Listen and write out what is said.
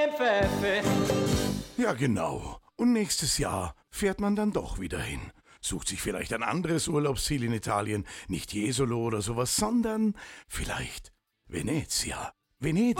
Ja, genau. Und nächstes Jahr fährt man dann doch wieder hin. Sucht sich vielleicht ein anderes Urlaubsziel in Italien. Nicht Jesolo oder sowas, sondern vielleicht Venezia. Venedig.